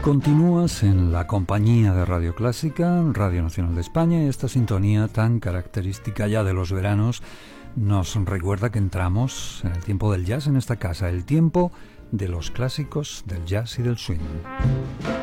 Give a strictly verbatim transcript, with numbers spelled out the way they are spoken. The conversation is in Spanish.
Continúas en la compañía de Radio Clásica, Radio Nacional de España, y esta sintonía tan característica ya de los veranos nos recuerda que entramos en el tiempo del jazz en esta casa, el tiempo de los clásicos del jazz y del swing.